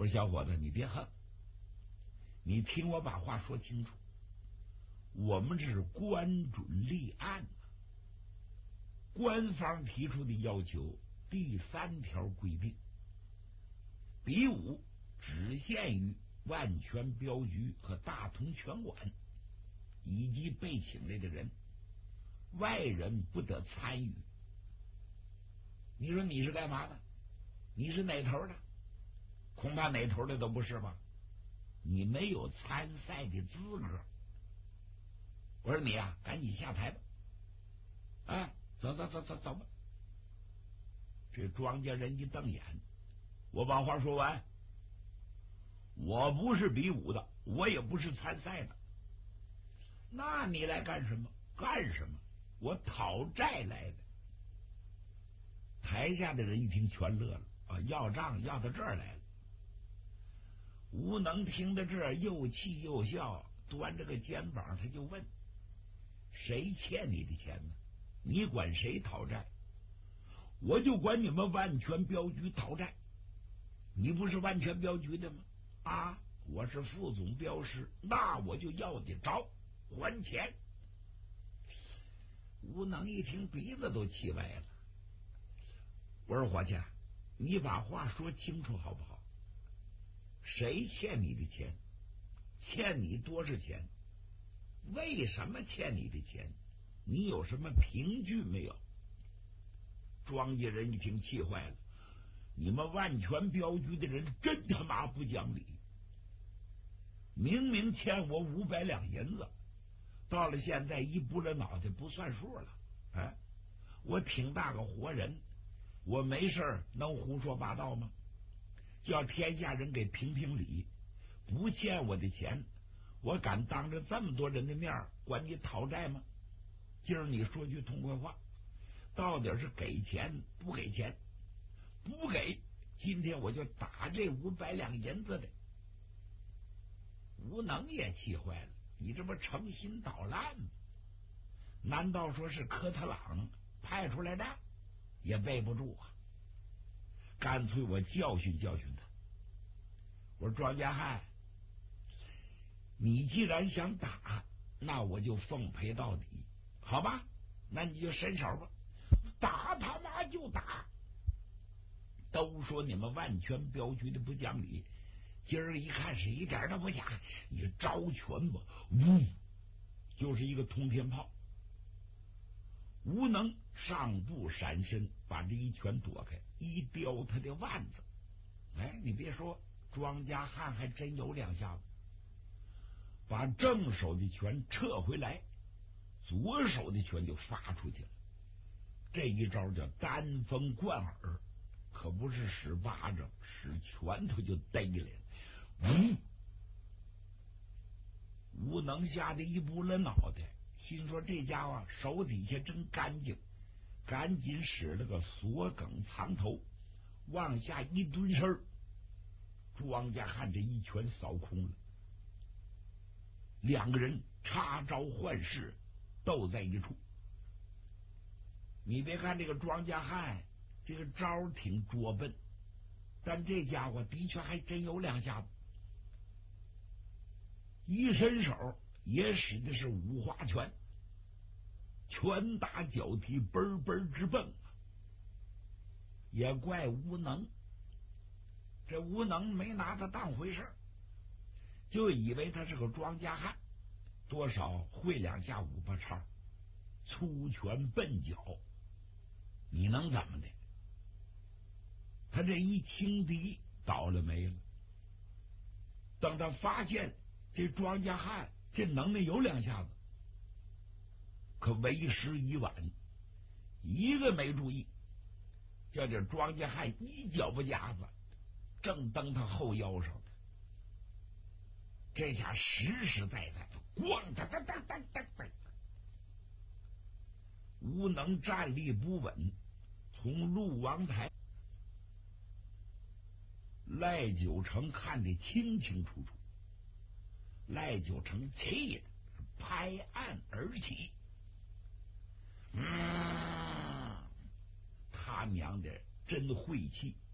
我说小伙子，你别横，你听我把话说清楚。我们这是官准立案，官方提出的要求第3条规定，比武只限于万全镖局和大同拳馆以及被请来的人，外人不得参与。你说你是干嘛的？你是哪头的？恐怕哪头的都不是吧？你没有参赛的资格。我说你啊，赶紧下台吧！啊，走吧！这庄稼人一瞪眼，我把话说完。我不是比武的，我也不是参赛的。那你来干什么？干什么？我讨债来的。台下的人一听全乐了啊，要账要到这儿来了。吴能听到这儿又气又笑，端着个肩膀他就问：谁欠你的钱呢？你管谁讨债？我就管你们万全镖局讨债。你不是万全镖局的吗？啊，我是副总镖师，那我就要得着还钱。吴能一听鼻子都气歪了。我说伙计，你把话说清楚好不好？谁欠你的钱？欠你多少钱？为什么欠你的钱？你有什么凭据没有？庄稼人一听气坏了，你们万全镖局的人真他妈不讲理！明明欠我500两银子，到了现在一拨了脑袋不算数了。哎，我挺大个活人，我没事能胡说八道吗？叫天下人给评评理，不欠我的钱，我敢当着这么多人的面管你讨债吗？今儿你说句痛快话，到底是给钱不给钱？不给，今天我就打这500两银子的。吴能也气坏了，你这不诚心捣烂吗？难道说是科特朗派出来的？也背不住啊！干脆我教训教训他。我说庄稼汉，你既然想打，那我就奉陪到底，好吧？那你就伸手吧，打他妈就打！都说你们万全镖局的不讲理，今儿一看是一点都不假，你招拳吧，呜，就是一个通天炮。吴能上步闪身，把这一拳躲开，一叼他的腕子。哎，你别说，庄稼汉还真有2下子，把正手的拳撤回来，左手的拳就发出去了。这一招叫单风贯耳，可不是使巴掌，使拳头就逮来了。吴能吓得一拨了脑袋，心说这家伙手底下真干净，赶紧使了个锁梗藏头，往下一蹲身，庄稼汉这一拳扫空了。2个人插招换式，斗在一处。你别看这个庄稼汉这个招挺拙笨，但这家伙的确还真有2下子。一伸手也使的是五花拳，拳打脚踢，奔奔直蹦。也怪吴能，这吴能没拿他当回事，就以为他是个庄稼汉，多少会2下五八叉，粗拳笨脚，你能怎么的？他这一轻敌倒了霉了。等他发现这庄稼汉这能耐有2下子，可为时已晚，一个没注意，叫这庄稼汉一脚巴夹子正蹬他后腰上的，这下实实在在咣当当当当当当。吴能站立不稳，从陆王台，赖九成看得清清楚楚。赖九成气的拍案而起，他娘的真晦气！